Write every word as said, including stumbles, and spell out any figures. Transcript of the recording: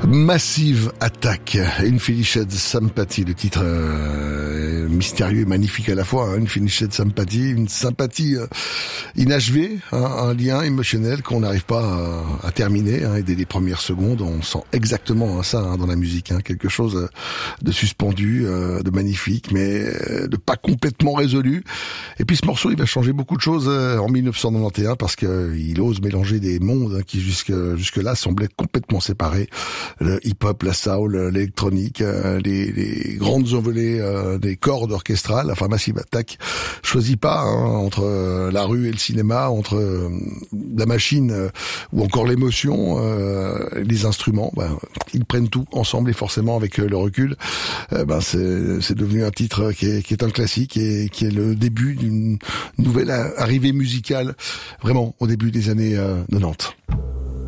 Massive Attack, Infinite Sympathy, le titre euh, mystérieux et magnifique à la fois, hein, Infinite Sympathy, une sympathie euh, inachevée, hein, un lien émotionnel qu'on n'arrive pas à, à terminer, hein, et dès les premières secondes, on sent exactement hein, ça hein, dans la musique, hein, quelque chose de suspendu, euh, de magnifique, mais euh, de pas complètement résolu. Et puis ce morceau, il va changer beaucoup de choses euh, en mille neuf cent quatre-vingt-onze parce qu'il ose mélanger des mondes hein, qui jusque jusque-là semblaient complètement séparés. Le hip-hop, la soul, l'électronique, euh, les, les grandes envolées euh, des cordes orchestrales. Enfin, Massive Attack choisit pas hein, entre euh, la rue et le cinéma, entre euh, la machine euh, ou encore l'émotion, euh, les instruments. Ben, ils prennent tout ensemble et forcément avec euh, le recul, euh, ben c'est, c'est devenu un titre qui est, qui est un classique et qui est le début d'une nouvelle arrivée musicale, vraiment au début des années euh, quatre-vingt-dix.